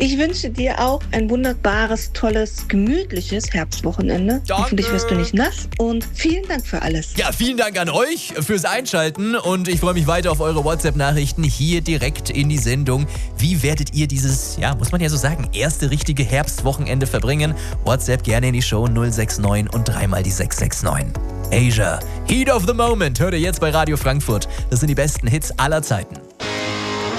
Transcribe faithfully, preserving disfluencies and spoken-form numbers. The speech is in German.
Ich wünsche dir auch ein wunderbares, tolles, gemütliches Herbstwochenende. Danke. Hoffentlich wirst du nicht nass und vielen Dank für alles. Ja, vielen Dank an euch fürs Einschalten und ich freue mich weiter auf eure WhatsApp-Nachrichten hier direkt in die Sendung. Wie werdet ihr dieses, ja, muss man ja so sagen, erste richtige Herbstwochenende verbringen? WhatsApp gerne in die Show null sechs neun und dreimal die sechs sechs neun. Asia, Heat of the Moment, hört ihr jetzt bei Radio Frankfurt. Das sind die besten Hits aller Zeiten.